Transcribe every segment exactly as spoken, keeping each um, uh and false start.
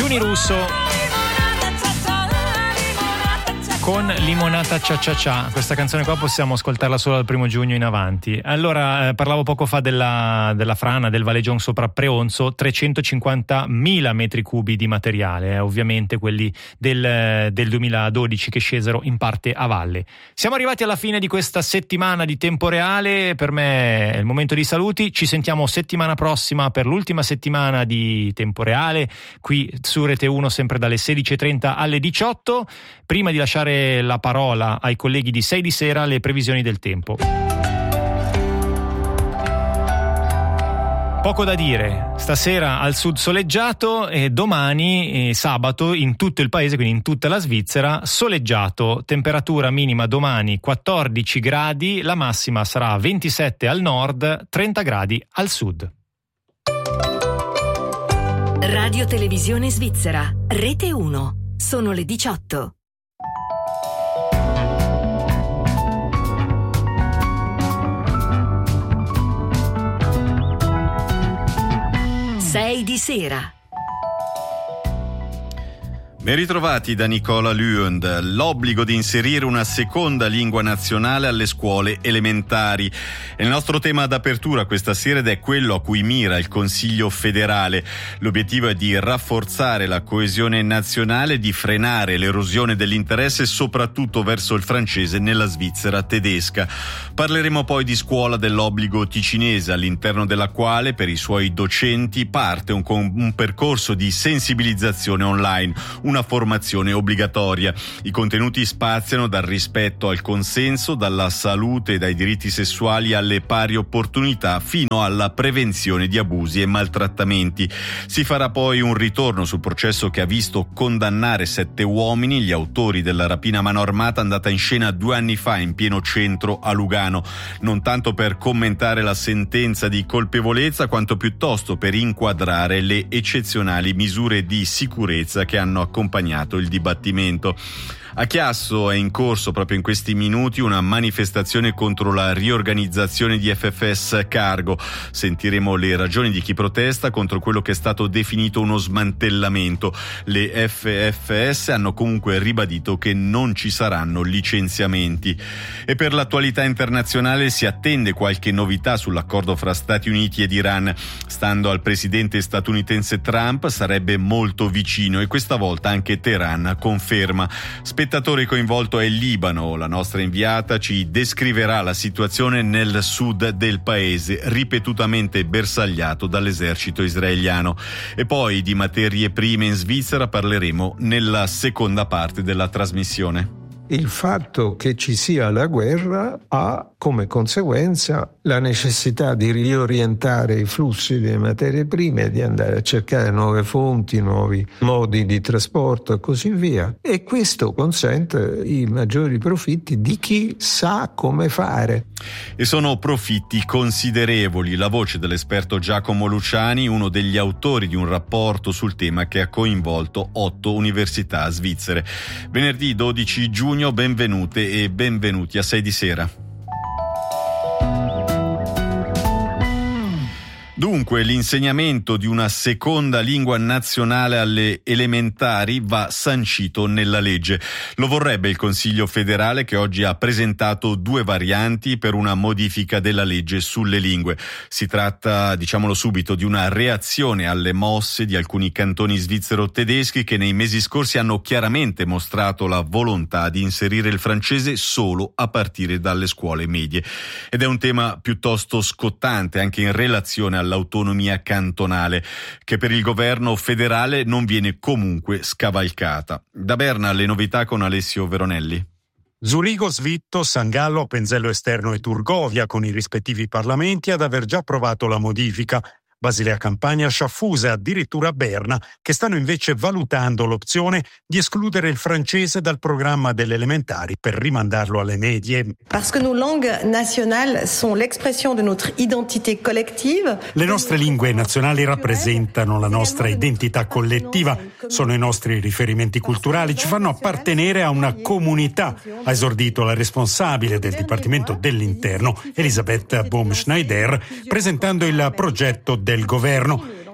Giuni Russo con Limonata Cia Cia Cia. Questa canzone qua possiamo ascoltarla solo dal primo giugno in avanti. Allora, eh, parlavo poco fa della, della frana del Valegion sopra Preonzo, trecentocinquantamila metri cubi di materiale, eh, ovviamente quelli del, del duemiladodici che scesero in parte a valle. Siamo arrivati alla fine di questa settimana di Tempo Reale, per me è il momento di saluti, ci sentiamo settimana prossima per l'ultima settimana di Tempo Reale, qui su Rete uno sempre dalle sedici e trenta alle diciotto. Prima di lasciare la parola ai colleghi di sei di sera, le previsioni del tempo. Poco da dire, stasera al sud soleggiato e domani eh, sabato in tutto il paese, quindi in tutta la Svizzera, soleggiato, temperatura minima domani quattordici gradi, la massima sarà ventisette al nord, trenta gradi al sud. Radio Televisione Svizzera, Rete uno, sono le diciotto. sei di sera. Ben ritrovati da Nicola Luend. L'obbligo di inserire una seconda lingua nazionale alle scuole elementari è il nostro tema d'apertura questa sera ed è quello a cui mira il Consiglio federale. L'obiettivo è di rafforzare la coesione nazionale e di frenare l'erosione dell'interesse soprattutto verso il francese nella Svizzera tedesca. Parleremo poi di scuola dell'obbligo ticinese, all'interno della quale per i suoi docenti parte un, un percorso di sensibilizzazione online, una formazione obbligatoria. I contenuti spaziano dal rispetto al consenso, dalla salute e dai diritti sessuali alle pari opportunità fino alla prevenzione di abusi e maltrattamenti. Si farà poi un ritorno sul processo che ha visto condannare sette uomini, gli autori della rapina a mano armata andata in scena due anni fa in pieno centro a Lugano, non tanto per commentare la sentenza di colpevolezza quanto piuttosto per inquadrare le eccezionali misure di sicurezza che hanno accompagnato il dibattimento. A Chiasso è in corso proprio in questi minuti una manifestazione contro la riorganizzazione di F F S Cargo. Sentiremo le ragioni di chi protesta contro quello che è stato definito uno smantellamento. Le F F S hanno comunque ribadito che non ci saranno licenziamenti. E per l'attualità internazionale si attende qualche novità sull'accordo fra Stati Uniti ed Iran. Stando al presidente statunitense Trump sarebbe molto vicino e questa volta anche Teheran conferma. Spettatore coinvolto è il Libano. La nostra inviata ci descriverà la situazione nel sud del paese, ripetutamente bersagliato dall'esercito israeliano. E poi di materie prime in Svizzera parleremo nella seconda parte della trasmissione. Il fatto che ci sia la guerra ha come conseguenza la necessità di riorientare i flussi delle materie prime, di andare a cercare nuove fonti, nuovi modi di trasporto e così via. E questo consente i maggiori profitti di chi sa come fare. E sono profitti considerevoli. La voce dell'esperto Giacomo Luciani, uno degli autori di un rapporto sul tema che ha coinvolto otto università svizzere. Venerdì dodici giugno, benvenute e benvenuti a sei di sera. Dunque, l'insegnamento di una seconda lingua nazionale alle elementari va sancito nella legge. Lo vorrebbe il Consiglio federale, che oggi ha presentato due varianti per una modifica della legge sulle lingue. Si tratta, diciamolo subito, di una reazione alle mosse di alcuni cantoni svizzero-tedeschi che nei mesi scorsi hanno chiaramente mostrato la volontà di inserire il francese solo a partire dalle scuole medie. Ed è un tema piuttosto scottante anche in relazione alla l'autonomia cantonale, che per il governo federale non viene comunque scavalcata. Da Berna le novità con Alessio Veronelli. Zurigo, Svitto, San Gallo, Penzello Esterno e Turgovia, con i rispettivi parlamenti, ad aver già approvato la modifica. Basilea Campania, Sciaffusa e addirittura Berna, che stanno invece valutando l'opzione di escludere il francese dal programma delle elementari per rimandarlo alle medie. Parce que nos langues nationales sont l'expression de notre identité collective. Le nostre lingue nazionali rappresentano la nostra identità collettiva, sono i nostri riferimenti culturali, ci fanno appartenere a una comunità, ha esordito la responsabile del Dipartimento dell'Interno, Elisabeth Baumschneider, presentando il progetto del governo.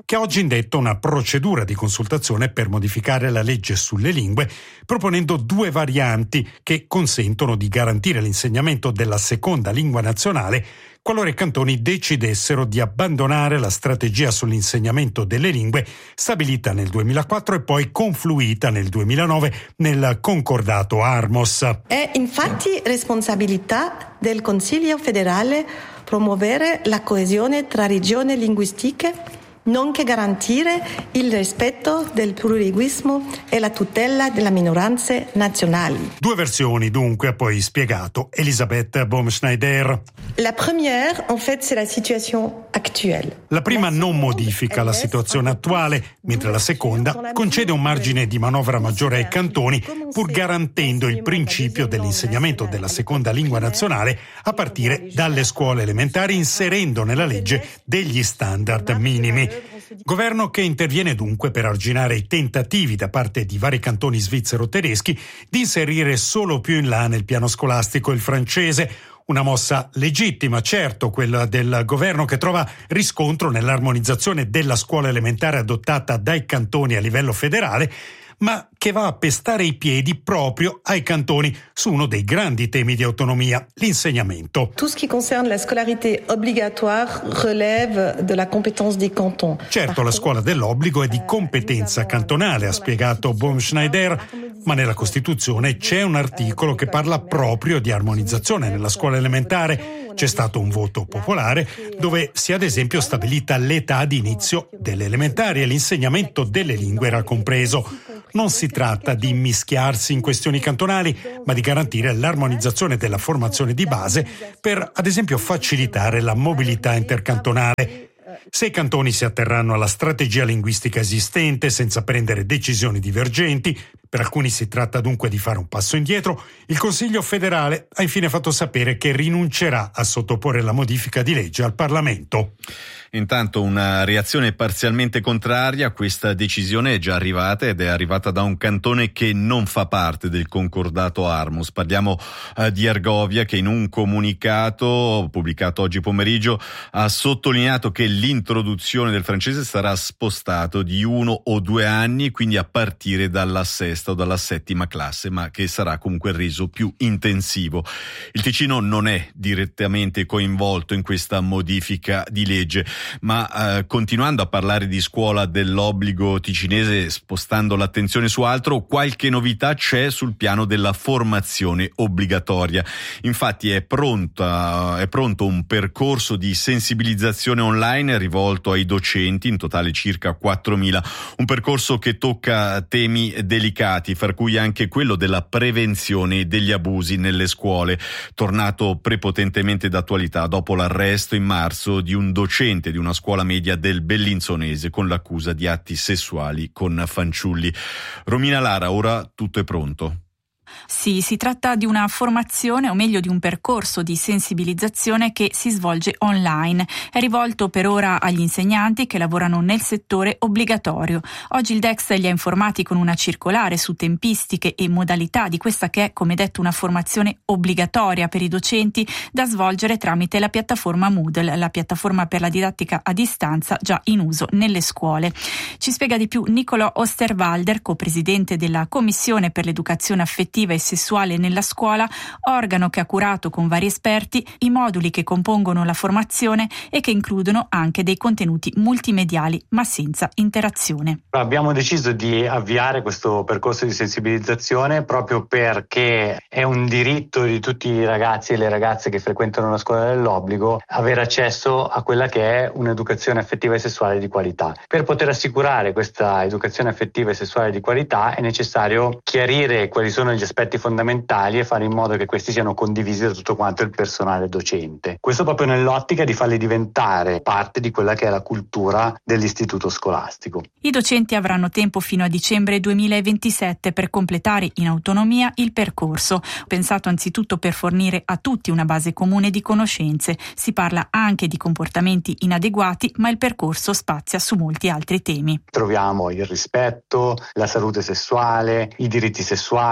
che ha oggi indetto una procedura di consultazione per modificare la legge sulle lingue, proponendo due varianti che consentono di garantire l'insegnamento della seconda lingua nazionale qualora i cantoni decidessero di abbandonare la strategia sull'insegnamento delle lingue stabilita nel duemilaquattro e poi confluita nel duemilanove nel concordato Armos. È infatti responsabilità del Consiglio federale promuovere la coesione tra regioni linguistiche, nonché garantire il rispetto del plurilinguismo e la tutela delle minoranze nazionali. Due versioni dunque, ha poi spiegato Elisabeth Baumschneider. La première, en fait, c'est la situation actuelle. La prima non modifica la situazione attuale, mentre la seconda concede un margine di manovra maggiore ai cantoni, pur garantendo il principio dell'insegnamento della seconda lingua nazionale a partire dalle scuole elementari, inserendo nella legge degli standard minimi. Governo che interviene dunque per arginare i tentativi da parte di vari cantoni svizzero-tedeschi di inserire solo più in là nel piano scolastico il francese. Una mossa legittima, certo, quella del governo, che trova riscontro nell'armonizzazione della scuola elementare adottata dai cantoni a livello federale, ma che va a pestare i piedi proprio ai cantoni su uno dei grandi temi di autonomia, l'insegnamento. Tout ce qui concerne la scolarité obligatoire relève de la compétence des cantons. Certo, la scuola dell'obbligo è di competenza cantonale, ha spiegato Baumschneider, ma nella Costituzione c'è un articolo che parla proprio di armonizzazione nella scuola elementare. C'è stato un voto popolare dove si è ad esempio stabilita l'età di inizio delle elementari e l'insegnamento delle lingue era compreso. Non si tratta di immischiarsi in questioni cantonali, ma di garantire l'armonizzazione della formazione di base per, ad esempio, facilitare la mobilità intercantonale. Se i cantoni si atterranno alla strategia linguistica esistente senza prendere decisioni divergenti, per alcuni si tratta dunque di fare un passo indietro, il Consiglio federale ha infine fatto sapere che rinuncerà a sottoporre la modifica di legge al Parlamento. Intanto una reazione parzialmente contraria a questa decisione è già arrivata ed è arrivata da un cantone che non fa parte del concordato Armos. Parliamo eh, di Argovia, che in un comunicato pubblicato oggi pomeriggio ha sottolineato che l'introduzione del francese sarà spostato di uno o due anni, quindi a partire dalla sesta o dalla settima classe, ma che sarà comunque reso più intensivo. Il Ticino non è direttamente coinvolto in questa modifica di legge, ma eh, continuando a parlare di scuola dell'obbligo ticinese, spostando l'attenzione su altro, qualche novità c'è sul piano della formazione obbligatoria. Infatti è pronta, è pronto un percorso di sensibilizzazione online rivolto ai docenti, in totale circa quattromila, un percorso che tocca temi delicati, fra cui anche quello della prevenzione degli abusi nelle scuole, tornato prepotentemente d'attualità dopo l'arresto in marzo di un docente di una scuola media del Bellinzonese con l'accusa di atti sessuali con fanciulli. Romina Lara, ora tutto è pronto. Sì, si tratta di una formazione, o meglio di un percorso di sensibilizzazione che si svolge online. È rivolto per ora agli insegnanti che lavorano nel settore obbligatorio. Oggi il Dex li ha informati con una circolare su tempistiche e modalità di questa che è, come detto, una formazione obbligatoria per i docenti da svolgere tramite la piattaforma Moodle, la piattaforma per la didattica a distanza già in uso nelle scuole. Ci spiega di più Nicolò Osterwalder, co-presidente della Commissione per l'Educazione Affettiva e sessuale nella scuola, organo che ha curato con vari esperti i moduli che compongono la formazione e che includono anche dei contenuti multimediali ma senza interazione. Abbiamo deciso di avviare questo percorso di sensibilizzazione proprio perché è un diritto di tutti i ragazzi e le ragazze che frequentano la scuola dell'obbligo avere accesso a quella che è un'educazione affettiva e sessuale di qualità. Per poter assicurare questa educazione affettiva e sessuale di qualità è necessario chiarire quali sono gli aspetti fondamentali e fare in modo che questi siano condivisi da tutto quanto il personale docente. Questo proprio nell'ottica di farli diventare parte di quella che è la cultura dell'istituto scolastico. I docenti avranno tempo fino a dicembre duemilaventisette per completare in autonomia il percorso, pensato anzitutto per fornire a tutti una base comune di conoscenze. Si parla anche di comportamenti inadeguati, ma il percorso spazia su molti altri temi. Troviamo il rispetto, la salute sessuale, i diritti sessuali,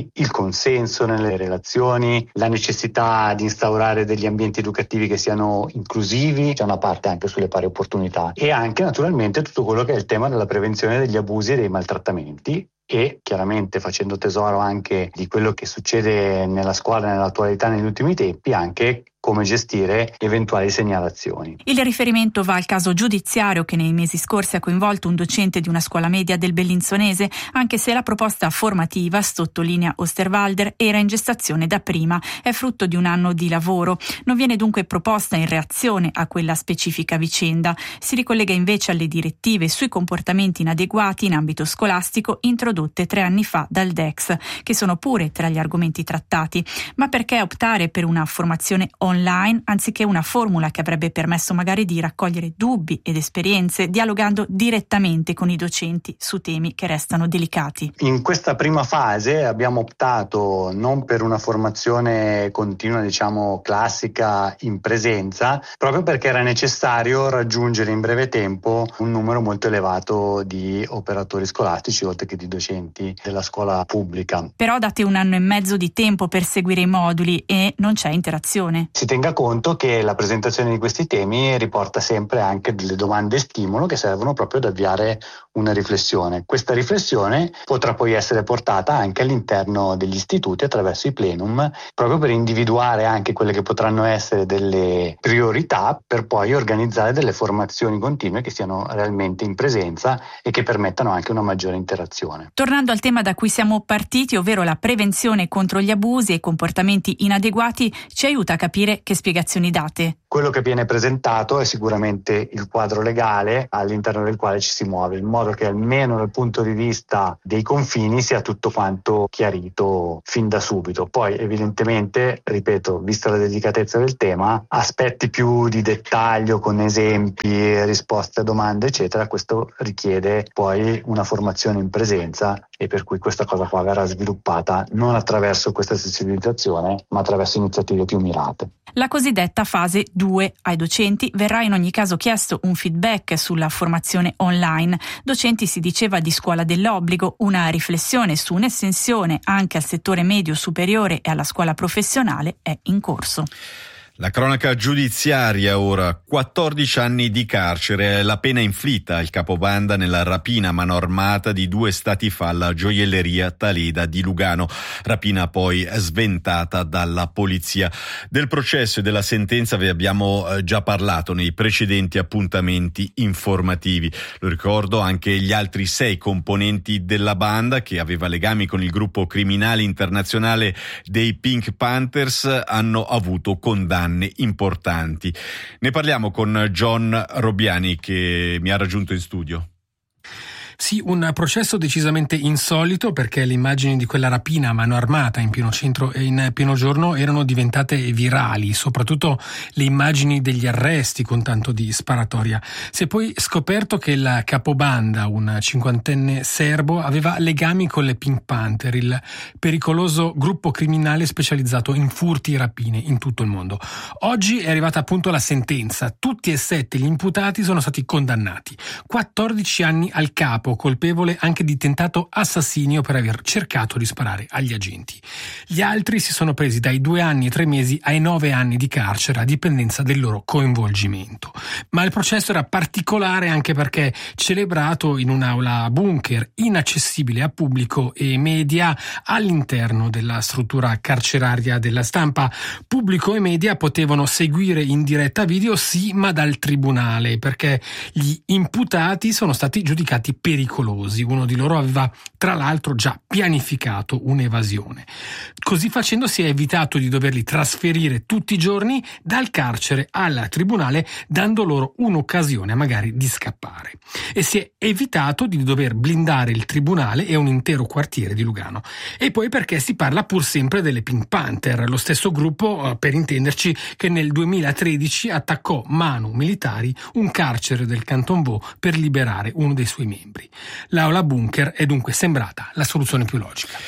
quindi il consenso nelle relazioni, la necessità di instaurare degli ambienti educativi che siano inclusivi, c'è una parte anche sulle pari opportunità, e anche naturalmente tutto quello che è il tema della prevenzione degli abusi e dei maltrattamenti, e chiaramente facendo tesoro anche di quello che succede nella scuola nell'attualità negli ultimi tempi, anche come gestire eventuali segnalazioni. Il riferimento va al caso giudiziario che nei mesi scorsi ha coinvolto un docente di una scuola media del Bellinzonese, anche se la proposta formativa, sottolinea Osterwalder, era in gestazione da prima, è frutto di un anno di lavoro. Non viene dunque proposta in reazione a quella specifica vicenda. Si ricollega invece alle direttive sui comportamenti inadeguati in ambito scolastico introdotte tre anni fa dal D E X, che sono pure tra gli argomenti trattati. Ma perché optare per una formazione online online anziché una formula che avrebbe permesso magari di raccogliere dubbi ed esperienze dialogando direttamente con i docenti su temi che restano delicati? In questa prima fase abbiamo optato non per una formazione continua, diciamo classica in presenza, proprio perché era necessario raggiungere in breve tempo un numero molto elevato di operatori scolastici oltre che di docenti della scuola pubblica. Però date un anno e mezzo di tempo per seguire i moduli e non c'è interazione. Si tenga conto che la presentazione di questi temi riporta sempre anche delle domande stimolo che servono proprio ad avviare una riflessione. Questa riflessione potrà poi essere portata anche all'interno degli istituti attraverso i plenum, proprio per individuare anche quelle che potranno essere delle priorità per poi organizzare delle formazioni continue che siano realmente in presenza e che permettano anche una maggiore interazione. Tornando al tema da cui siamo partiti, ovvero la prevenzione contro gli abusi e i comportamenti inadeguati, ci aiuta a capire che spiegazioni date. Quello che viene presentato è sicuramente il quadro legale all'interno del quale ci si muove, in modo che almeno dal punto di vista dei confini sia tutto quanto chiarito fin da subito. Poi evidentemente, ripeto, vista la delicatezza del tema, aspetti più di dettaglio con esempi, risposte a domande eccetera, questo richiede poi una formazione in presenza, e per cui questa cosa qua verrà sviluppata non attraverso questa sensibilizzazione ma attraverso iniziative più mirate. La cosiddetta fase due. Ai docenti verrà in ogni caso chiesto un feedback sulla formazione online. Docenti, si diceva, di scuola dell'obbligo, una riflessione su un'estensione anche al settore medio superiore e alla scuola professionale è in corso. La cronaca giudiziaria ora, quattordici anni di carcere è la pena inflitta al capobanda nella rapina a mano armata di due stati fa alla gioielleria Taleda di Lugano, rapina poi sventata dalla polizia. Del processo e della sentenza vi abbiamo già parlato nei precedenti appuntamenti informativi. Lo ricordo anche gli altri sei componenti della banda, che aveva legami con il gruppo criminale internazionale dei Pink Panthers, hanno avuto condanne importanti. Ne parliamo con John Robbiani, che mi ha raggiunto in studio. Sì, un processo decisamente insolito, perché le immagini di quella rapina a mano armata in pieno centro e in pieno giorno erano diventate virali, soprattutto le immagini degli arresti con tanto di sparatoria. Si è poi scoperto che il capobanda, un cinquantenne serbo, aveva legami con le Pink Panther, il pericoloso gruppo criminale specializzato in furti e rapine in tutto il mondo. Oggi è arrivata appunto la sentenza. Tutti e sette gli imputati sono stati condannati. quattordici anni al capo, colpevole anche di tentato assassinio per aver cercato di sparare agli agenti. Gli altri si sono presi dai due anni e tre mesi ai nove anni di carcere a dipendenza del loro coinvolgimento. Ma il processo era particolare anche perché celebrato in un'aula bunker inaccessibile a pubblico e media all'interno della struttura carceraria della Stampa. Pubblico e media potevano seguire in diretta video, sì, ma dal tribunale, perché gli imputati sono stati giudicati pericolosi. Uno di loro aveva tra l'altro già pianificato un'evasione. Così facendo si è evitato di doverli trasferire tutti i giorni dal carcere al tribunale, dando loro un'occasione magari di scappare. E si è evitato di dover blindare il tribunale e un intero quartiere di Lugano. E poi perché si parla pur sempre delle Pink Panther, lo stesso gruppo, per intenderci, che nel duemilatredici attaccò manu militari un carcere del Canton Vaud per liberare uno dei suoi membri. L'aula bunker è dunque sembrata la soluzione più logica.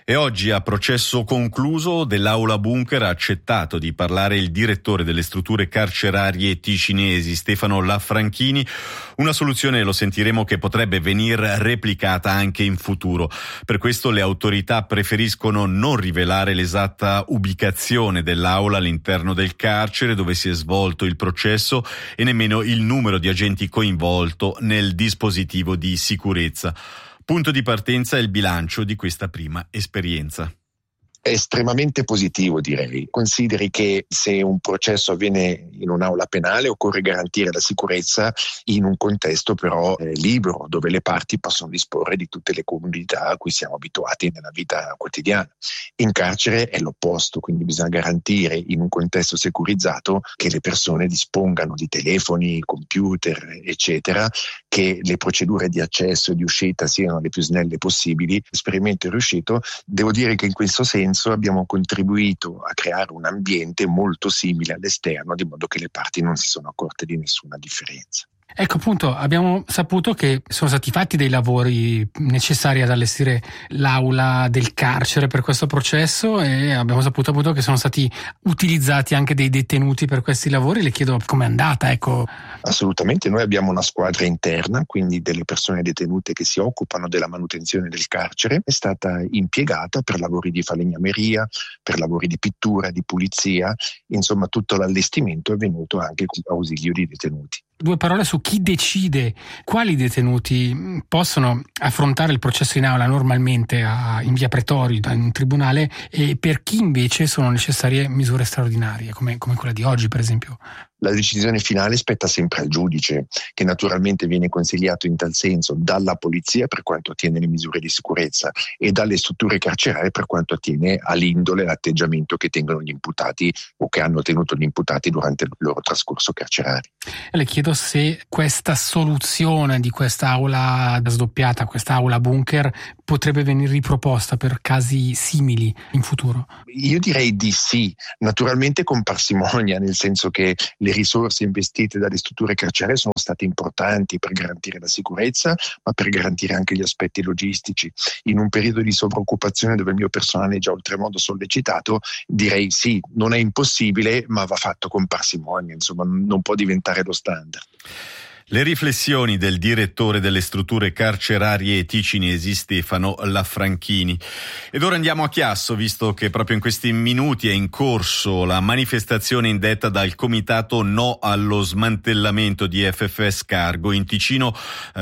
E oggi, a processo concluso dell'Aula Bunker, ha accettato di parlare il direttore delle strutture carcerarie ticinesi, Stefano Lafranchini. Una soluzione, lo sentiremo, che potrebbe venir replicata anche in futuro. Per questo le autorità preferiscono non rivelare l'esatta ubicazione dell'aula all'interno del carcere dove si è svolto il processo e nemmeno il numero di agenti coinvolto nel dispositivo di sicurezza. Punto di partenza è il bilancio di questa prima esperienza. È estremamente positivo, direi. Consideri che se un processo avviene in un'aula penale occorre garantire la sicurezza in un contesto però eh, libero, dove le parti possono disporre di tutte le comodità a cui siamo abituati nella vita quotidiana. In carcere è l'opposto, quindi bisogna garantire in un contesto securizzato che le persone dispongano di telefoni, computer, eccetera, che le procedure di accesso e di uscita siano le più snelle possibili. L'esperimento è riuscito. Devo dire che in questo senso abbiamo contribuito a creare un ambiente molto simile all'esterno, di modo che le parti non si sono accorte di nessuna differenza. Ecco, appunto, abbiamo saputo che sono stati fatti dei lavori necessari ad allestire l'aula del carcere per questo processo e abbiamo saputo appunto che sono stati utilizzati anche dei detenuti per questi lavori. Le chiedo com'è andata, ecco. Assolutamente, noi abbiamo una squadra interna, quindi delle persone detenute che si occupano della manutenzione del carcere. È stata impiegata per lavori di falegnameria, per lavori di pittura, di pulizia, insomma tutto l'allestimento è avvenuto anche con ausilio di detenuti. Due parole su chi decide quali detenuti possono affrontare il processo in aula normalmente a, in via Pretori, in un tribunale, e per chi invece sono necessarie misure straordinarie, come, come quella di oggi per esempio. La decisione finale spetta sempre al giudice, che naturalmente viene consigliato in tal senso dalla polizia per quanto attiene le misure di sicurezza e dalle strutture carcerarie per quanto attiene all'indole e all'atteggiamento che tengono gli imputati o che hanno tenuto gli imputati durante il loro trascorso carcerario. Le chiedo se questa soluzione di questa aula sdoppiata, questa aula bunker, potrebbe venire riproposta per casi simili in futuro. Io direi di sì, naturalmente con parsimonia, nel senso che le risorse investite dalle strutture carcerarie sono state importanti per garantire la sicurezza, ma per garantire anche gli aspetti logistici. In un periodo di sovroccupazione dove il mio personale è già oltremodo sollecitato, direi sì, non è impossibile, ma va fatto con parsimonia, insomma non può diventare lo standard. Le riflessioni del direttore delle strutture carcerarie ticinesi, Stefano Lafranchini. Ed ora andiamo a Chiasso, visto che proprio in questi minuti è in corso la manifestazione indetta dal comitato No allo smantellamento di F F S Cargo in Ticino,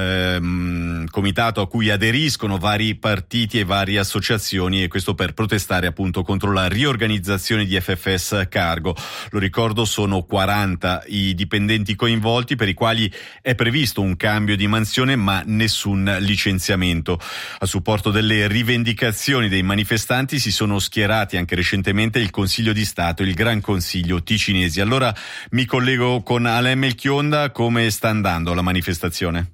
ehm, comitato a cui aderiscono vari partiti e varie associazioni, e questo per protestare appunto contro la riorganizzazione di F F S Cargo. Lo ricordo, sono quaranta i dipendenti coinvolti, per i quali è previsto un cambio di mansione ma nessun licenziamento. A supporto delle rivendicazioni dei manifestanti si sono schierati anche recentemente il Consiglio di Stato e il Gran Consiglio ticinesi. Allora mi collego con Alain Melchionda. Come sta andando la manifestazione?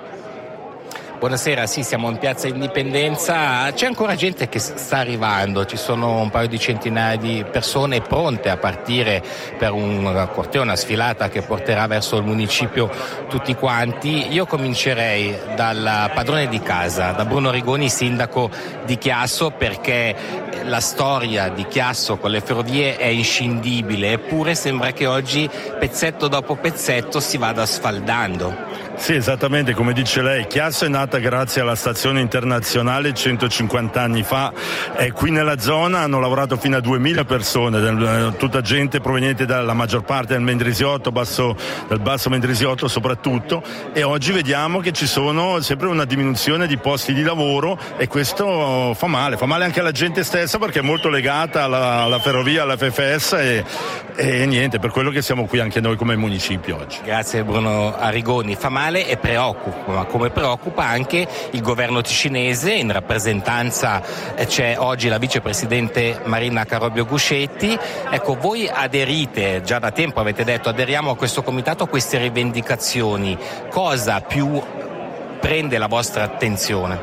Buonasera, sì, siamo in Piazza Indipendenza, c'è ancora gente che sta arrivando, ci sono un paio di centinaia di persone pronte a partire per un corteo, una sfilata che porterà verso il municipio tutti quanti. Io comincerei dal padrone di casa, da Bruno Rigoni, sindaco di Chiasso, perché la storia di Chiasso con le ferrovie è inscindibile, eppure sembra che oggi pezzetto dopo pezzetto si vada sfaldando. Sì, esattamente come dice lei, Chiasso è nata grazie alla stazione internazionale centocinquanta anni fa e qui nella zona hanno lavorato fino a duemila persone, tutta gente proveniente dalla maggior parte del Mendrisiotto, basso, del basso Mendrisiotto soprattutto, e oggi vediamo che ci sono sempre una diminuzione di posti di lavoro e questo fa male, fa male anche alla gente stessa perché è molto legata alla, alla ferrovia, alla F F S e, e niente, per quello che siamo qui anche noi come municipio oggi. Grazie Bruno Arrigoni, fa male e preoccupa, ma come preoccupa anche il governo ticinese. In rappresentanza c'è oggi la vicepresidente Marina Carobio Guscetti. Ecco, voi aderite, già da tempo avete detto aderiamo a questo comitato, a queste rivendicazioni. Cosa più prende la vostra attenzione?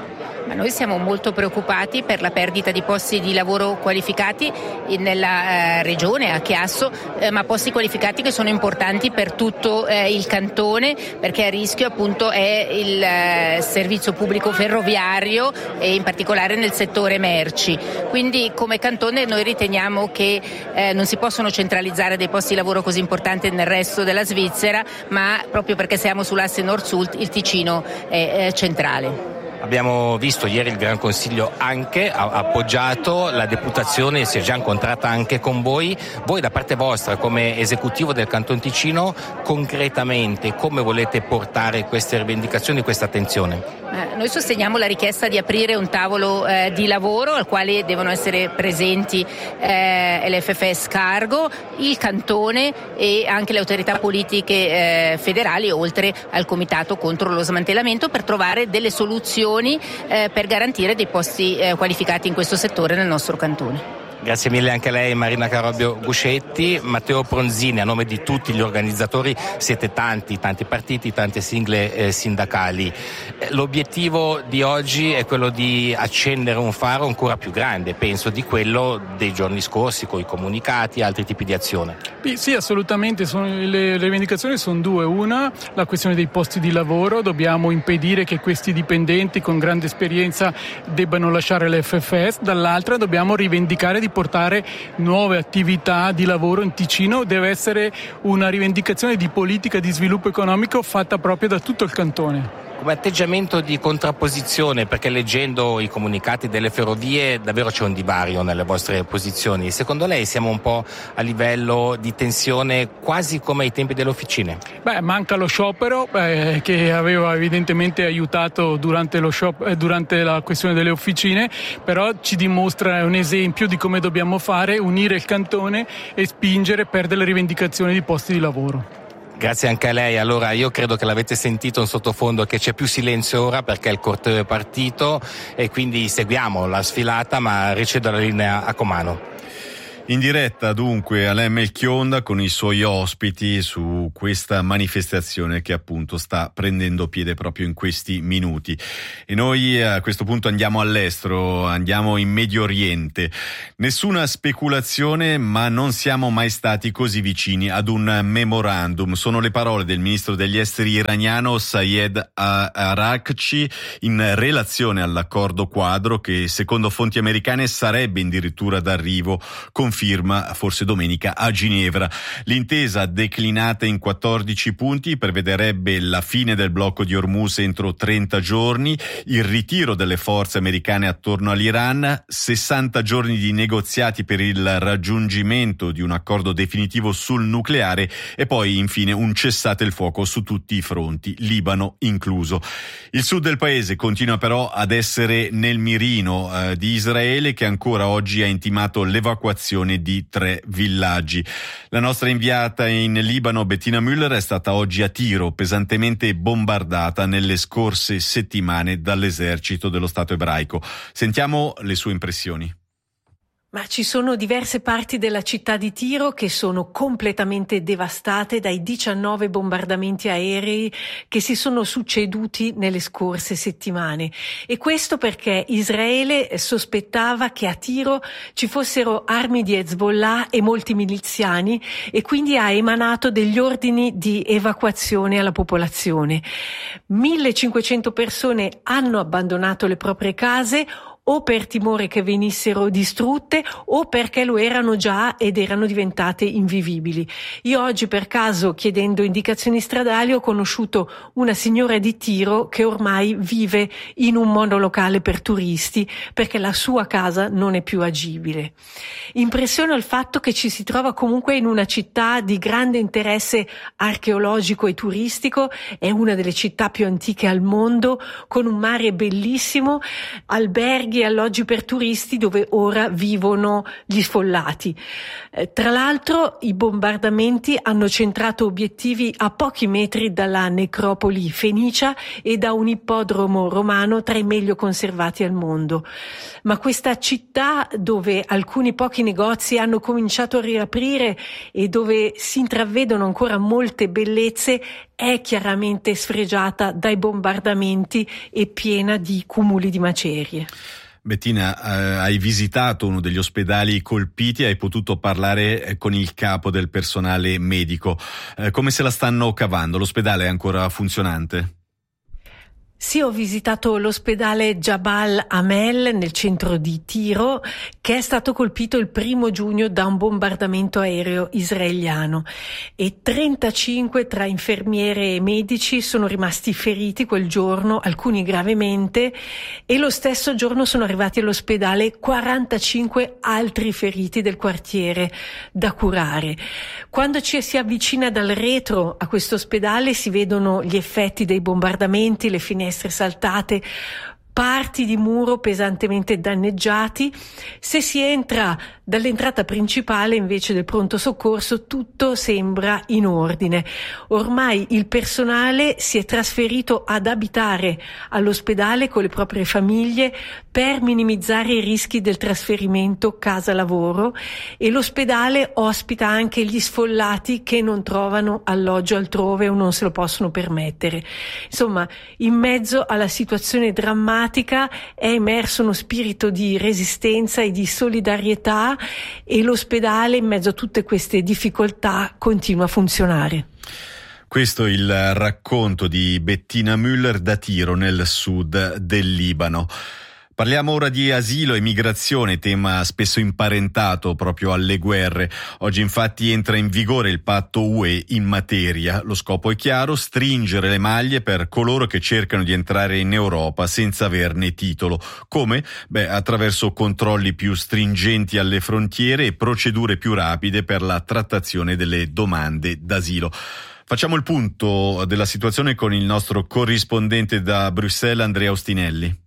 Ma noi siamo molto preoccupati per la perdita di posti di lavoro qualificati nella eh, regione, a Chiasso, eh, ma posti qualificati che sono importanti per tutto eh, il cantone, perché a rischio appunto è il eh, servizio pubblico ferroviario e in particolare nel settore merci. Quindi come cantone noi riteniamo che eh, non si possono centralizzare dei posti di lavoro così importanti nel resto della Svizzera, ma proprio perché siamo sull'asse nord-sud il Ticino è, è centrale. Abbiamo visto ieri il Gran Consiglio anche ha appoggiato la deputazione, si è già incontrata anche con voi. Voi da parte vostra come esecutivo del Canton Ticino concretamente come volete portare queste rivendicazioni, questa attenzione? Eh, noi sosteniamo la richiesta di aprire un tavolo eh, di lavoro al quale devono essere presenti eh, l'F F S Cargo, il Cantone e anche le autorità politiche eh, federali, oltre al Comitato contro lo smantellamento, per trovare delle soluzioni eh, per garantire dei posti eh, qualificati in questo settore nel nostro cantone. Grazie mille anche a lei Marina Carobbio Guscetti. Matteo Pronzini, a nome di tutti gli organizzatori, siete tanti, tanti partiti, tante sigle eh, sindacali. L'obiettivo di oggi è quello di accendere un faro ancora più grande, penso, di quello dei giorni scorsi, con i comunicati e altri tipi di azione. Sì, assolutamente, sono, le, le rivendicazioni sono due. Una, la questione dei posti di lavoro, dobbiamo impedire che questi dipendenti con grande esperienza debbano lasciare l'F F S, dall'altra dobbiamo rivendicare di portare nuove attività di lavoro in Ticino. Deve essere una rivendicazione di politica di sviluppo economico fatta proprio da tutto il cantone. Come atteggiamento di contrapposizione, perché leggendo i comunicati delle ferrovie davvero c'è un divario nelle vostre posizioni, secondo lei siamo un po' a livello di tensione quasi come ai tempi delle officine? Beh, manca lo sciopero eh, che aveva evidentemente aiutato durante, lo shop, eh, durante la questione delle officine, però ci dimostra un esempio di come dobbiamo fare, unire il cantone e spingere per delle rivendicazioni di posti di lavoro. Grazie anche a lei. Allora io credo che l'avete sentito in sottofondo che c'è più silenzio ora perché il corteo è partito e quindi seguiamo la sfilata, ma ricevo la linea a Comano. In diretta dunque Alain Melchionda con i suoi ospiti su questa manifestazione che appunto sta prendendo piede proprio in questi minuti. E noi a questo punto andiamo all'estero, andiamo in Medio Oriente. Nessuna speculazione, ma non siamo mai stati così vicini ad un memorandum. Sono le parole del ministro degli esteri iraniano Sayed Arakci in relazione all'accordo quadro che secondo fonti americane sarebbe addirittura d'arrivo con firma forse domenica a Ginevra. L'intesa declinata in quattordici punti prevederebbe la fine del blocco di Hormuz entro trenta giorni, il ritiro delle forze americane attorno all'Iran, sessanta giorni di negoziati per il raggiungimento di un accordo definitivo sul nucleare e poi infine un cessate il fuoco su tutti i fronti, Libano incluso. Il sud del paese continua però ad essere nel mirino eh, di Israele, che ancora oggi ha intimato l'evacuazione di tre villaggi. La nostra inviata in Libano, Bettina Müller, è stata oggi a Tiro, pesantemente bombardata nelle scorse settimane dall'esercito dello Stato ebraico. Sentiamo le sue impressioni. Ma ci sono diverse parti della città di Tiro che sono completamente devastate dai diciannove bombardamenti aerei che si sono succeduti nelle scorse settimane. E questo perché Israele sospettava che a Tiro ci fossero armi di Hezbollah e molti miliziani e quindi ha emanato degli ordini di evacuazione alla popolazione. millecinquecento persone hanno abbandonato le proprie case o per timore che venissero distrutte o perché lo erano già ed erano diventate invivibili. Io oggi per caso, chiedendo indicazioni stradali, ho conosciuto una signora di Tiro che ormai vive in un monolocale per turisti perché la sua casa non è più agibile. Impressiona il fatto che ci si trova comunque in una città di grande interesse archeologico e turistico, è una delle città più antiche al mondo, con un mare bellissimo, alberghi e alloggi per turisti dove ora vivono gli sfollati. Eh, tra l'altro i bombardamenti hanno centrato obiettivi a pochi metri dalla necropoli fenicia e da un ippodromo romano tra i meglio conservati al mondo. Ma questa città, dove alcuni pochi negozi hanno cominciato a riaprire e dove si intravedono ancora molte bellezze, è chiaramente sfregiata dai bombardamenti e piena di cumuli di macerie. Bettina, eh, hai visitato uno degli ospedali colpiti, hai potuto parlare con il capo del personale medico. Eh, come se la stanno cavando? L'ospedale è ancora funzionante? Sì, ho visitato l'ospedale Jabal Amel nel centro di Tiro, che è stato colpito il primo giugno da un bombardamento aereo israeliano, e trentacinque tra infermiere e medici sono rimasti feriti quel giorno, alcuni gravemente, e lo stesso giorno sono arrivati all'ospedale quarantacinque altri feriti del quartiere da curare. Quando ci si avvicina dal retro a questo ospedale si vedono gli effetti dei bombardamenti, le finestre saltate, parti di muro pesantemente danneggiati. Se si entra dall'entrata principale invece del pronto soccorso, tutto sembra in ordine. Ormai il personale si è trasferito ad abitare all'ospedale con le proprie famiglie per minimizzare i rischi del trasferimento casa-lavoro, e l'ospedale ospita anche gli sfollati che non trovano alloggio altrove o non se lo possono permettere. Insomma, in mezzo alla situazione drammatica è emerso uno spirito di resistenza e di solidarietà, e l'ospedale, in mezzo a tutte queste difficoltà, continua a funzionare. Questo è il racconto di Bettina Müller da Tiro, nel sud del Libano. Parliamo ora di asilo e migrazione, tema spesso imparentato proprio alle guerre. Oggi infatti entra in vigore il patto U E in materia. Lo scopo è chiaro: stringere le maglie per coloro che cercano di entrare in Europa senza averne titolo. Come? Beh, attraverso controlli più stringenti alle frontiere e procedure più rapide per la trattazione delle domande d'asilo. Facciamo il punto della situazione con il nostro corrispondente da Bruxelles, Andrea Ostinelli.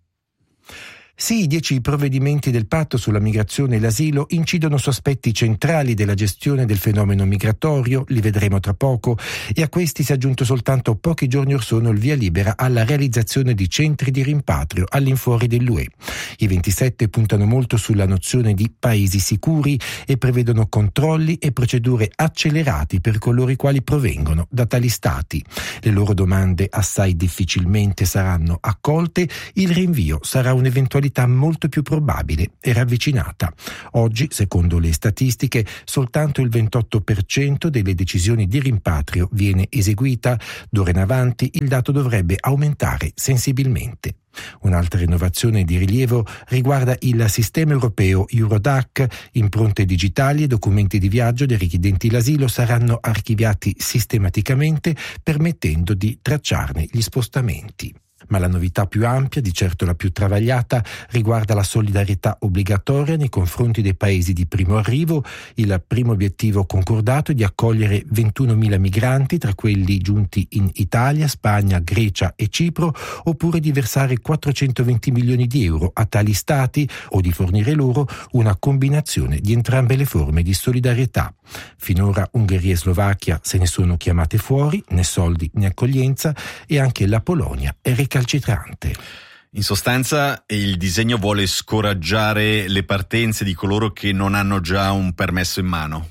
Sì, i dieci provvedimenti del patto sulla migrazione e l'asilo incidono su aspetti centrali della gestione del fenomeno migratorio, li vedremo tra poco, e a questi si è aggiunto soltanto pochi giorni or sono il via libera alla realizzazione di centri di rimpatrio all'infuori dell'U E. I ventisette puntano molto sulla nozione di paesi sicuri e prevedono controlli e procedure accelerati per coloro i quali provengono da tali stati. Le loro domande assai difficilmente saranno accolte, il rinvio sarà un'eventualità molto più probabile e ravvicinata. Oggi, secondo le statistiche, soltanto il ventotto per cento delle decisioni di rimpatrio viene eseguita. D'ora in avanti il dato dovrebbe aumentare sensibilmente. Un'altra innovazione di rilievo riguarda il sistema europeo Eurodac. Impronte digitali e documenti di viaggio dei richiedenti l'asilo saranno archiviati sistematicamente, permettendo di tracciarne gli spostamenti. Ma la novità più ampia, di certo la più travagliata, riguarda la solidarietà obbligatoria nei confronti dei paesi di primo arrivo. Il primo obiettivo concordato è di accogliere ventunomila migranti, tra quelli giunti in Italia, Spagna, Grecia e Cipro, oppure di versare quattrocentoventi milioni di euro a tali stati o di fornire loro una combinazione di entrambe le forme di solidarietà. Finora Ungheria e Slovacchia se ne sono chiamate fuori, né soldi né accoglienza, e anche la Polonia è recalcitrante. In sostanza, il disegno vuole scoraggiare le partenze di coloro che non hanno già un permesso in mano.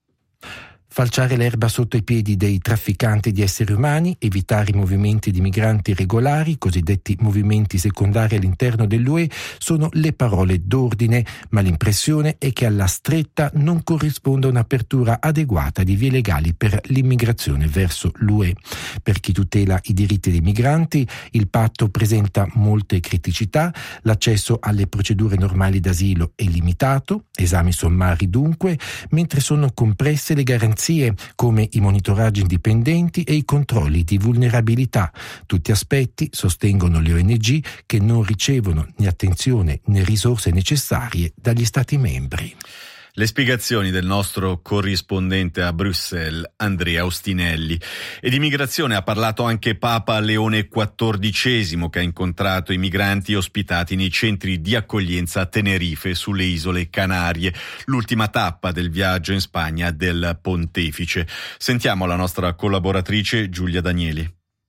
Falciare l'erba sotto i piedi dei trafficanti di esseri umani, evitare i movimenti di migranti regolari, cosiddetti movimenti secondari all'interno dell'U E, sono le parole d'ordine, ma l'impressione è che alla stretta non corrisponda un'apertura adeguata di vie legali per l'immigrazione verso l'U E. Per chi tutela i diritti dei migranti, il patto presenta molte criticità. L'accesso alle procedure normali d'asilo è limitato, esami sommari dunque, mentre sono compresse le garanzie come i monitoraggi indipendenti e i controlli di vulnerabilità, tutti aspetti, sostengono le O N G, che non ricevono né attenzione né risorse necessarie dagli Stati membri. Le spiegazioni del nostro corrispondente a Bruxelles, Andrea Ostinelli. E di migrazione ha parlato anche Papa Leone quattordicesimo, che ha incontrato i migranti ospitati nei centri di accoglienza a Tenerife, sulle isole Canarie, l'ultima tappa del viaggio in Spagna del Pontefice. Sentiamo la nostra collaboratrice Giulia Danieli.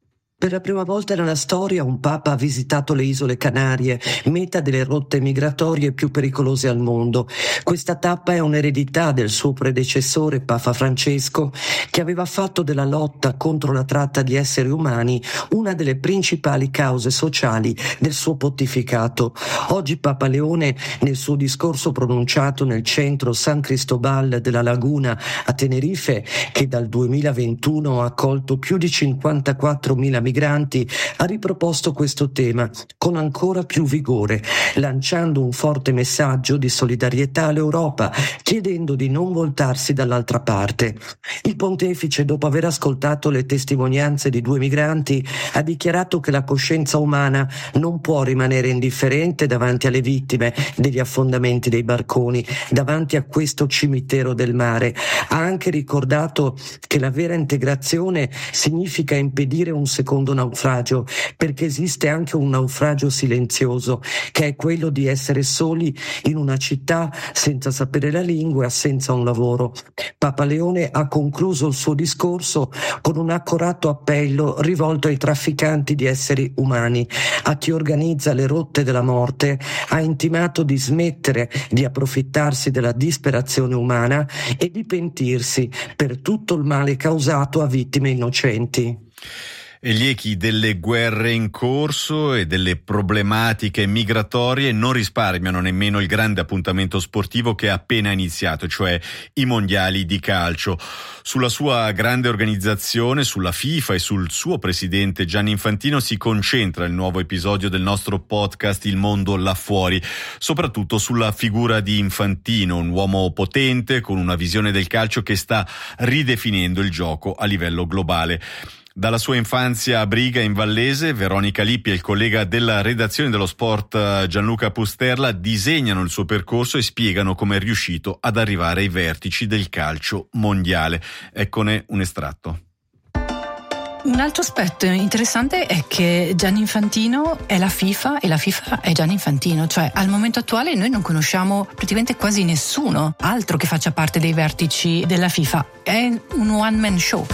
Per la prima volta nella storia un papa ha visitato le isole Canarie, meta delle rotte migratorie più pericolose al mondo. Questa tappa è un'eredità del suo predecessore, Papa Francesco, che aveva fatto della lotta contro la tratta di esseri umani una delle principali cause sociali del suo pontificato. Oggi Papa Leone, nel suo discorso pronunciato nel centro San Cristobal della Laguna a Tenerife, che dal duemilaventuno ha accolto più di cinquantaquattromila migranti, ha riproposto questo tema con ancora più vigore, lanciando un forte messaggio di solidarietà all'Europa, chiedendo di non voltarsi dall'altra parte. Il pontefice, dopo aver ascoltato le testimonianze di due migranti, ha dichiarato che la coscienza umana non può rimanere indifferente davanti alle vittime degli affondamenti dei barconi, davanti a questo cimitero del mare. Ha anche ricordato che la vera integrazione significa impedire un secondo naufragio, perché esiste anche un naufragio silenzioso, che è quello di essere soli in una città senza sapere la lingua, senza un lavoro. Papa Leone ha concluso il suo discorso con un accorato appello rivolto ai trafficanti di esseri umani, a chi organizza le rotte della morte. Ha intimato di smettere di approfittarsi della disperazione umana e di pentirsi per tutto il male causato a vittime innocenti. E gli echi delle guerre in corso e delle problematiche migratorie non risparmiano nemmeno il grande appuntamento sportivo che è appena iniziato, cioè i mondiali di calcio. Sulla sua grande organizzazione, sulla FIFA e sul suo presidente Gianni Infantino si concentra il nuovo episodio del nostro podcast Il mondo là fuori, soprattutto sulla figura di Infantino, un uomo potente con una visione del calcio che sta ridefinendo il gioco a livello globale. Dalla sua infanzia a Briga in Vallese, Veronica Lippi e il collega della redazione dello sport Gianluca Pusterla disegnano il suo percorso e spiegano come è riuscito ad arrivare ai vertici del calcio mondiale. Eccone un estratto. Un altro aspetto interessante è che Gianni Infantino è la FIFA e la FIFA è Gianni Infantino, cioè al momento attuale noi non conosciamo praticamente quasi nessuno altro che faccia parte dei vertici della FIFA. È un one man show.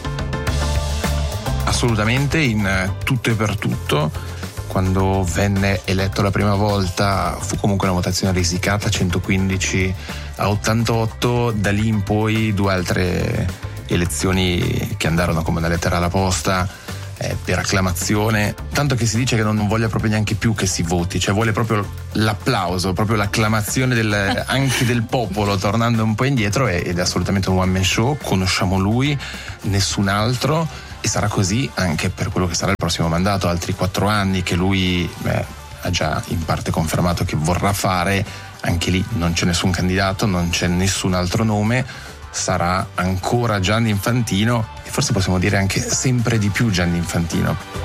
Assolutamente, in tutto e per tutto. Quando venne eletto la prima volta fu comunque una votazione risicata, centoquindici a ottantotto, da lì in poi due altre elezioni che andarono come una lettera alla posta, eh, per acclamazione, tanto che si dice che non voglia proprio neanche più che si voti, cioè vuole proprio l'applauso, proprio l'acclamazione del, anche del popolo, tornando un po' indietro, ed è assolutamente un one man show. Conosciamo lui, nessun altro. E sarà così anche per quello che sarà il prossimo mandato, altri quattro anni che lui beh, ha già in parte confermato che vorrà fare. Anche lì non c'è nessun candidato, non c'è nessun altro nome, sarà ancora Gianni Infantino e forse possiamo dire anche sempre di più Gianni Infantino.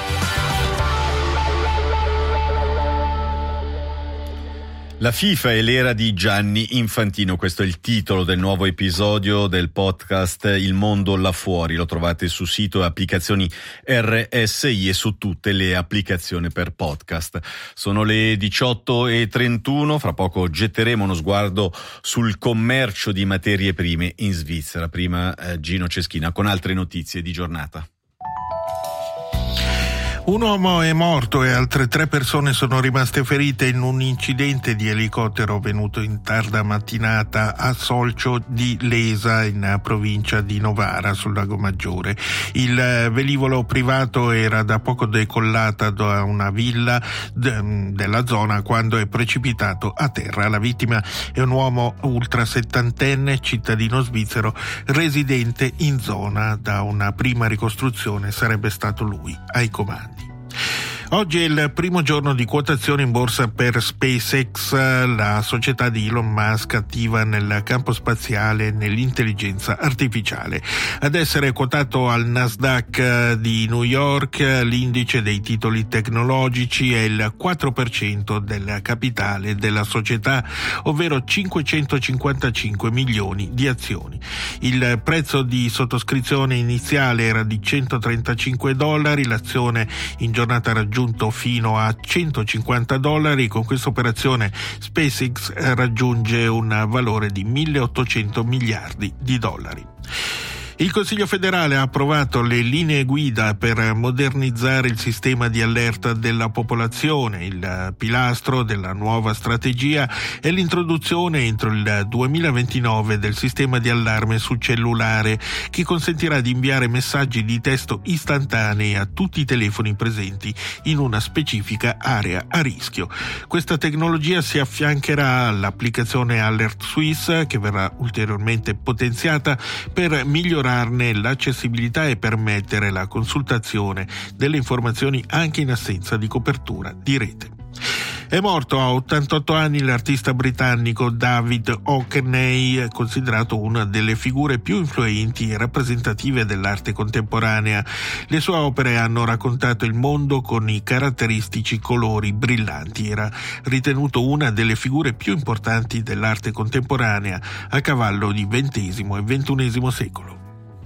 La FIFA è l'era di Gianni Infantino, questo è il titolo del nuovo episodio del podcast Il mondo là fuori. Lo trovate su sito e applicazioni R S I e su tutte le applicazioni per podcast. Sono le diciotto e trentuno, fra poco getteremo uno sguardo sul commercio di materie prime in Svizzera. Prima eh, Gino Ceschina con altre notizie di giornata. Un uomo è morto e altre tre persone sono rimaste ferite in un incidente di elicottero avvenuto in tarda mattinata a Solcio di Lesa, in provincia di Novara, sul Lago Maggiore. Il velivolo privato era da poco decollata da una villa de- della zona quando è precipitato a terra. La vittima è un uomo ultrasettantenne, cittadino svizzero, residente in zona. Da una prima ricostruzione sarebbe stato lui ai comandi. Oggi è il primo giorno di quotazione in borsa per SpaceX, la società di Elon Musk attiva nel campo spaziale e nell'intelligenza artificiale. Ad essere quotato al Nasdaq di New York, l'indice dei titoli tecnologici è il quattro per cento del capitale della società, ovvero cinquecentocinquantacinque milioni di azioni. Il prezzo di sottoscrizione iniziale era di centotrentacinque dollari, l'azione in giornata ha raggiunto fino a centocinquanta dollari. Con questa operazione SpaceX raggiunge un valore di milleottocento miliardi di dollari. Il Consiglio federale ha approvato le linee guida per modernizzare il sistema di allerta della popolazione. Il pilastro della nuova strategia è l'introduzione entro il duemilaventinove del sistema di allarme sul cellulare, che consentirà di inviare messaggi di testo istantanei a tutti i telefoni presenti in una specifica area a rischio. Questa tecnologia si affiancherà all'applicazione Alert Suisse, che verrà ulteriormente potenziata per migliorarne l'accessibilità e permettere la consultazione delle informazioni anche in assenza di copertura di rete. È morto a ottantotto anni l'artista britannico David Hockney, considerato una delle figure più influenti e rappresentative dell'arte contemporanea. Le sue opere hanno raccontato il mondo con i caratteristici colori brillanti. Era ritenuto una delle figure più importanti dell'arte contemporanea a cavallo di ventesimo e ventunesimo secolo.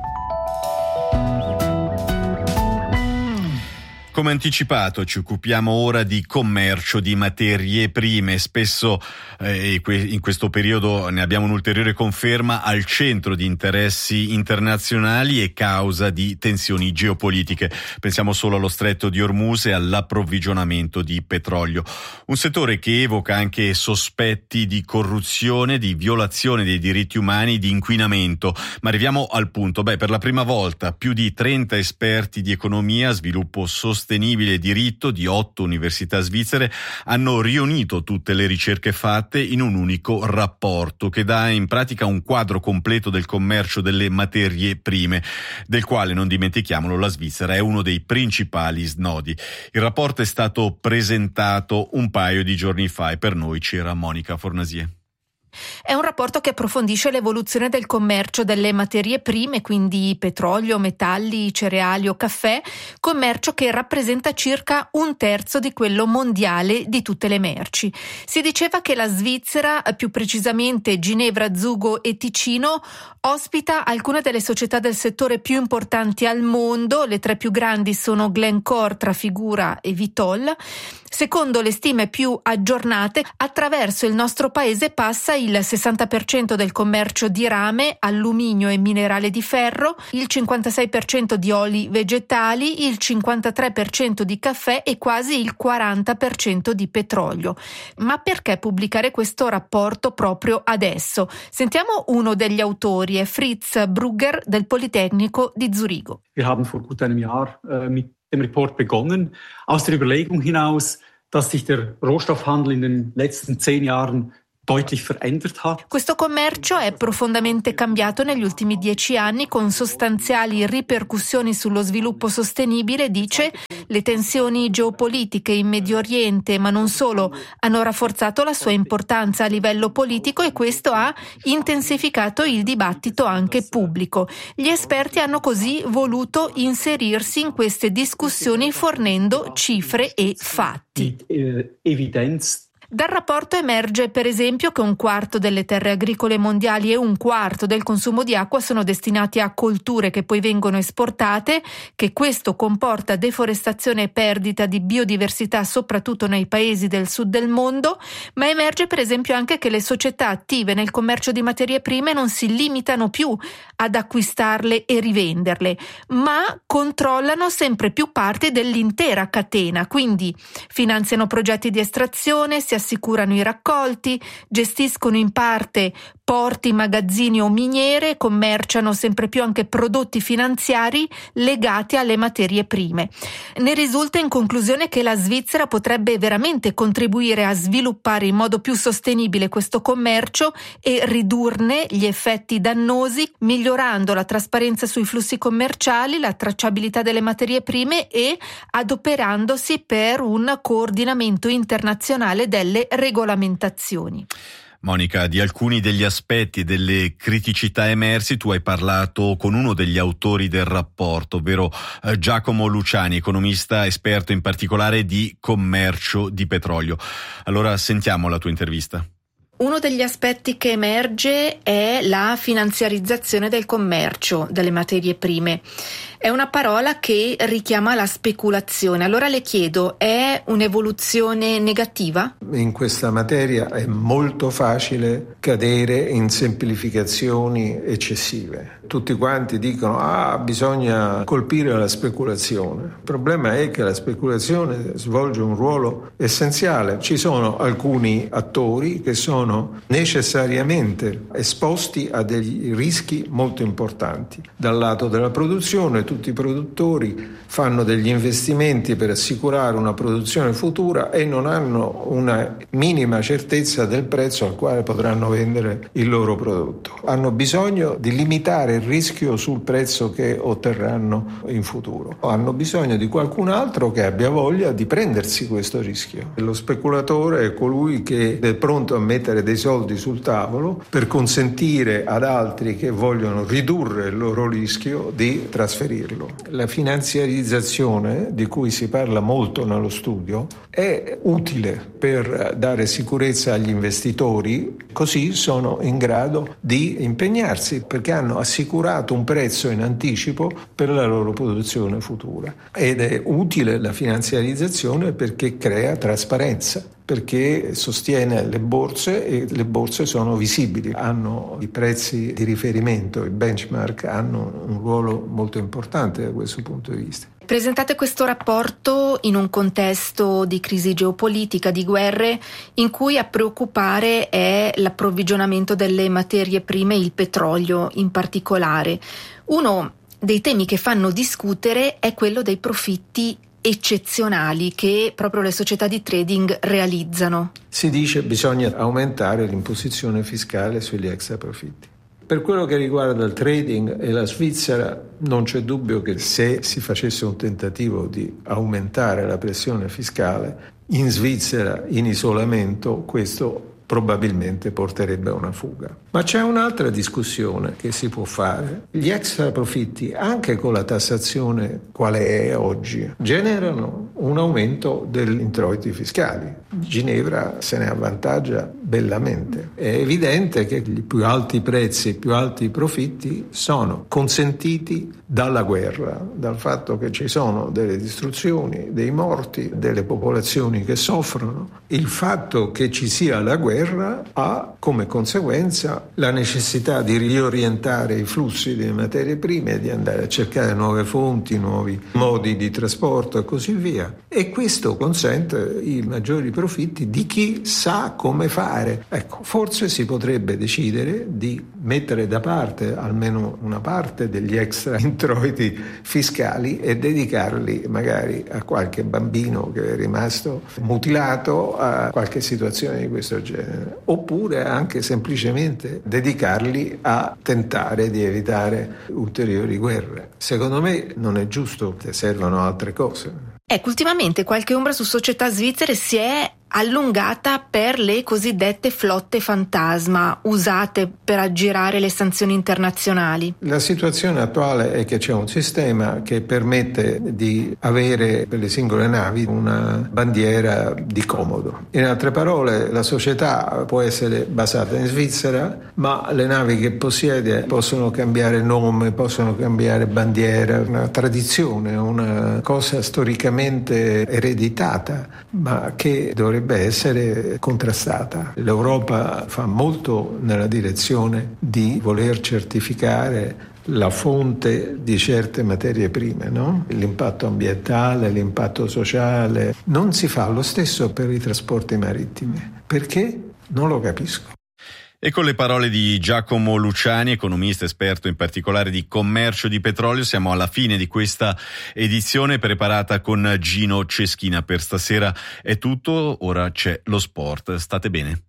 Come anticipato, ci occupiamo ora di commercio di materie prime. Spesso eh, in questo periodo ne abbiamo un'ulteriore conferma, al centro di interessi internazionali e causa di tensioni geopolitiche. Pensiamo solo allo stretto di Hormuz e all'approvvigionamento di petrolio. Un settore che evoca anche sospetti di corruzione, di violazione dei diritti umani, di inquinamento. Ma arriviamo al punto. Beh, per la prima volta più di trenta esperti di economia, sviluppo sostenibile Sostenibile e diritto di otto università svizzere hanno riunito tutte le ricerche fatte in un unico rapporto che dà in pratica un quadro completo del commercio delle materie prime, del quale, non dimentichiamolo, la Svizzera è uno dei principali snodi. Il rapporto è stato presentato un paio di giorni fa e per noi c'era Monica Fornasie. È un rapporto che approfondisce l'evoluzione del commercio delle materie prime, quindi petrolio, metalli, cereali o caffè, commercio che rappresenta circa un terzo di quello mondiale di tutte le merci. Si diceva che la Svizzera, più precisamente Ginevra, Zugo e Ticino, ospita alcune delle società del settore più importanti al mondo. Le tre più grandi sono Glencore, Trafigura e Vitol. Secondo le stime più aggiornate, attraverso il nostro paese passa il sessanta per cento del commercio di rame, alluminio e minerale di ferro, il cinquantasei per cento di oli vegetali, il cinquantatré per cento di caffè e quasi il quaranta per cento di petrolio. Ma perché pubblicare questo rapporto proprio adesso? Sentiamo uno degli autori, è Fritz Brugger del Politecnico di Zurigo. Wir haben vor gut einem Jahr äh, mit dem Report begonnen, aus der Überlegung hinaus, dass sich der Rohstoffhandel in den letzten zehn Jahren deutlich verändert hat. Questo commercio è profondamente cambiato negli ultimi dieci anni con sostanziali ripercussioni sullo sviluppo sostenibile, dice. Le tensioni geopolitiche in Medio Oriente, ma non solo, hanno rafforzato la sua importanza a livello politico e questo ha intensificato il dibattito anche pubblico. Gli esperti hanno così voluto inserirsi in queste discussioni fornendo cifre e fatti. Evidenz. Dal rapporto emerge per esempio che un quarto delle terre agricole mondiali e un quarto del consumo di acqua sono destinati a colture che poi vengono esportate, che questo comporta deforestazione e perdita di biodiversità soprattutto nei paesi del sud del mondo, ma emerge per esempio anche che le società attive nel commercio di materie prime non si limitano più ad acquistarle e rivenderle, ma controllano sempre più parti dell'intera catena, quindi finanziano progetti di estrazione, si assicurano i raccolti, gestiscono in parte porti, magazzini o miniere, commerciano sempre più anche prodotti finanziari legati alle materie prime. Ne risulta in conclusione che la Svizzera potrebbe veramente contribuire a sviluppare in modo più sostenibile questo commercio e ridurne gli effetti dannosi, migliorando la trasparenza sui flussi commerciali, la tracciabilità delle materie prime e adoperandosi per un coordinamento internazionale delle regolamentazioni. Monica, di alcuni degli aspetti e delle criticità emersi tu hai parlato con uno degli autori del rapporto, ovvero eh, Giacomo Luciani, economista esperto in particolare di commercio di petrolio. Allora sentiamo la tua intervista. Uno degli aspetti che emerge è la finanziarizzazione del commercio delle materie prime. è una parola che richiama la speculazione. Allora le chiedo, è un'evoluzione negativa? In questa materia è molto facile cadere in semplificazioni eccessive. Tutti quanti dicono ah bisogna colpire la speculazione. Il problema è che la speculazione svolge un ruolo essenziale. Ci sono alcuni attori che sono necessariamente esposti a degli rischi molto importanti. Dal lato della produzione, tutti i produttori fanno degli investimenti per assicurare una produzione futura e non hanno una minima certezza del prezzo al quale potranno vendere il loro prodotto. Hanno bisogno di limitare il rischio sul prezzo che otterranno in futuro. Hanno bisogno di qualcun altro che abbia voglia di prendersi questo rischio. Lo speculatore è colui che è pronto a mettere dei soldi sul tavolo per consentire ad altri che vogliono ridurre il loro rischio di trasferirlo. La finanziarizzazione, di cui si parla molto nello studio, è utile per dare sicurezza agli investitori, così sono in grado di impegnarsi perché hanno assicurato un prezzo in anticipo per la loro produzione futura. Ed è utile la finanziarizzazione perché crea trasparenza, perché sostiene le borse e le borse sono visibili, hanno i prezzi di riferimento, i benchmark hanno un ruolo molto importante da questo punto di vista. Presentate questo rapporto in un contesto di crisi geopolitica, di guerre, in cui a preoccupare è l'approvvigionamento delle materie prime, il petrolio in particolare. Uno dei temi che fanno discutere è quello dei profitti eccezionali che proprio le società di trading realizzano. Si dice che bisogna aumentare l'imposizione fiscale sugli extra profitti. Per quello che riguarda il trading e la Svizzera, non c'è dubbio che se si facesse un tentativo di aumentare la pressione fiscale in Svizzera in isolamento, questo probabilmente porterebbe a una fuga. Ma c'è un'altra discussione che si può fare. Gli extra profitti, anche con la tassazione quale è oggi, generano un aumento degli introiti fiscali. Ginevra se ne avvantaggia bellamente. È evidente che i più alti prezzi, i più alti profitti sono consentiti dalla guerra, dal fatto che ci sono delle distruzioni, dei morti, delle popolazioni che soffrono. Il fatto che ci sia la guerra ha come conseguenza la necessità di riorientare i flussi delle materie prime, di andare a cercare nuove fonti, nuovi modi di trasporto e così via. E questo consente i maggiori profitti di chi sa come fare. Ecco, forse si potrebbe decidere di mettere da parte almeno una parte degli extra introiti fiscali e dedicarli magari a qualche bambino che è rimasto mutilato, a qualche situazione di questo genere, oppure anche semplicemente dedicarli a tentare di evitare ulteriori guerre. Secondo me non è giusto, che servano altre cose. Ecco, ultimamente qualche ombra su società svizzere si è allungata per le cosiddette flotte fantasma usate per aggirare le sanzioni internazionali. La situazione attuale è che c'è un sistema che permette di avere per le singole navi una bandiera di comodo. In altre parole, la società può essere basata in Svizzera, ma le navi che possiede possono cambiare nome, possono cambiare bandiera, una tradizione, una cosa storicamente ereditata, ma che dovrebbe essere contrastata. L'Europa fa molto nella direzione di voler certificare la fonte di certe materie prime, no? L'impatto ambientale, l'impatto sociale. Non si fa lo stesso per i trasporti marittimi. Perché? Non lo capisco. E con le parole di Giacomo Luciani, economista esperto in particolare di commercio di petrolio, siamo alla fine di questa edizione preparata con Gino Ceschina. Per stasera è tutto, ora c'è lo sport. State bene.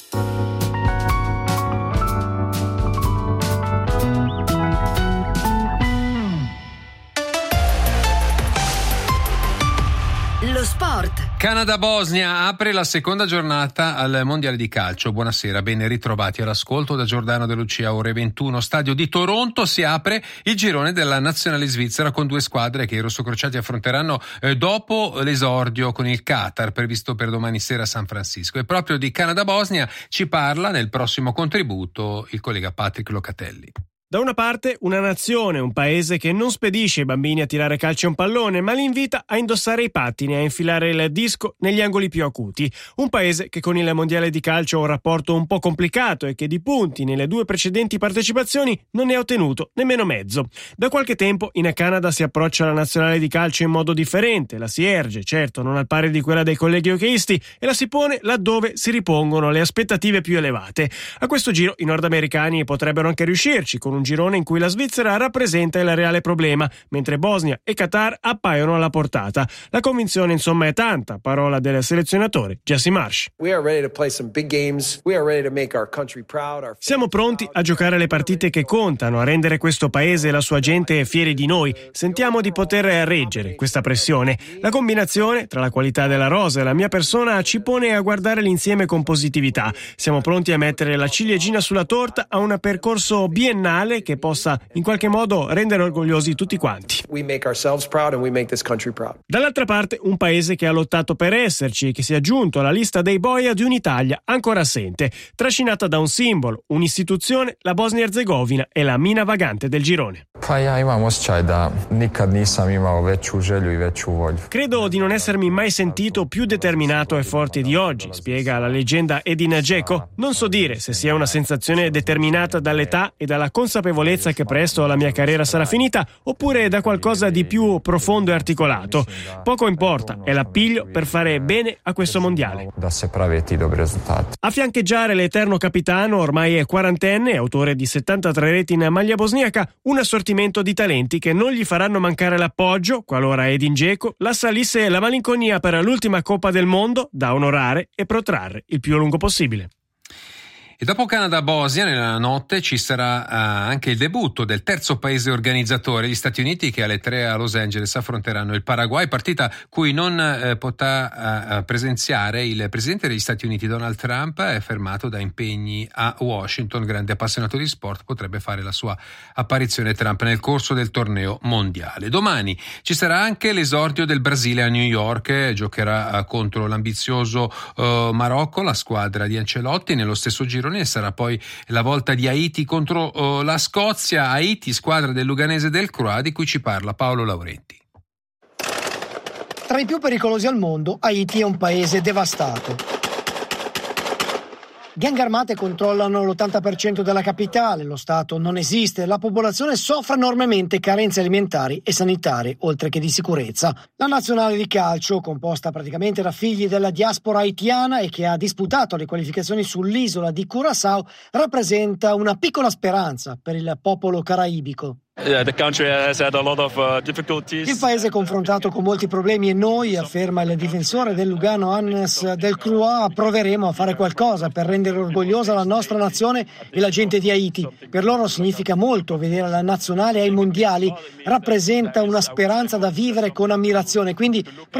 Lo sport. Canada-Bosnia apre la seconda giornata al Mondiale di calcio. Buonasera, ben ritrovati all'ascolto da Giordano De Lucia, ore ventuno. Stadio di Toronto si apre il girone della nazionale svizzera con due squadre che i rossocrociati affronteranno eh, dopo l'esordio con il Qatar previsto per domani sera a San Francisco. E proprio di Canada-Bosnia ci parla nel prossimo contributo il collega Patrick Locatelli. Da una parte una nazione, un paese che non spedisce i bambini a tirare calci a un pallone, ma li invita a indossare i pattini e a infilare il disco negli angoli più acuti. Un paese che con il mondiale di calcio ha un rapporto un po' complicato e che di punti nelle due precedenti partecipazioni non ne ha ottenuto nemmeno mezzo. Da qualche tempo in Canada si approccia alla nazionale di calcio in modo differente, la si erge, certo non al pari di quella dei colleghi hockeyisti, e la si pone laddove si ripongono le aspettative più elevate. A questo giro i nordamericani potrebbero anche riuscirci, con un girone in cui la Svizzera rappresenta il reale problema, mentre Bosnia e Qatar appaiono alla portata. La convinzione insomma è tanta, parola del selezionatore Jesse Marsh. Siamo pronti a giocare le partite che contano, a rendere questo paese e la sua gente fieri di noi. Sentiamo di poter reggere questa pressione. La combinazione tra la qualità della rosa e la mia persona ci pone a guardare l'insieme con positività. Siamo pronti a mettere la ciliegina sulla torta a un percorso biennale che possa in qualche modo rendere orgogliosi tutti quanti. Dall'altra parte un paese che ha lottato per esserci e che si è aggiunto alla lista dei boia di un'Italia ancora assente, trascinata da un simbolo, un'istituzione, la Bosnia-Erzegovina è la mina vagante del girone. Credo di non essermi mai sentito più determinato e forte di oggi, spiega la leggenda Edin Dzeko. Non so dire se sia una sensazione determinata dall'età e dalla consapevolezza che presto la mia carriera sarà finita, oppure da qualcosa di più profondo e articolato. Poco importa, è l'appiglio per fare bene a questo mondiale. A fiancheggiare l'eterno capitano, ormai è quarantenne, autore di settantatré reti in maglia bosniaca, un assortimento di talenti che non gli faranno mancare l'appoggio qualora Edin Dzeko la salisse la malinconia per l'ultima Coppa del Mondo, da onorare e protrarre il più a lungo possibile. E dopo Canada-Bosnia, nella notte ci sarà uh, anche il debutto del terzo paese organizzatore, gli Stati Uniti, che alle tre a Los Angeles affronteranno il Paraguay, partita cui non uh, potrà uh, presenziare il presidente degli Stati Uniti Donald Trump, è fermato da impegni a Washington. Grande appassionato di sport, potrebbe fare la sua apparizione Trump nel corso del torneo mondiale. Domani ci sarà anche l'esordio del Brasile a New York, giocherà uh, contro l'ambizioso uh, Marocco, la squadra di Ancelotti. Nello stesso girone sarà poi la volta di Haiti contro uh, la Scozia. Haiti, squadra del Luganese del Croà, di cui ci parla Paolo Laurenti. Tra i più pericolosi al mondo, Haiti è un paese devastato. Gang armate controllano l'ottanta per cento della capitale, lo Stato non esiste, la popolazione soffre enormemente carenze alimentari e sanitarie, oltre che di sicurezza. La nazionale di calcio, composta praticamente da figli della diaspora haitiana e che ha disputato le qualificazioni sull'isola di Curaçao, rappresenta una piccola speranza per il popolo caraibico. Yeah, the country has had a lot of uh, difficulties. Il paese è confrontato con molti problemi e noi, afferma il difensore del Lugano Hannes del Croix, proveremo a fare qualcosa per rendere orgogliosa la nostra nazione e la gente di Haiti. Per loro significa molto vedere la nazionale ai mondiali, rappresenta una speranza da vivere con ammirazione, quindi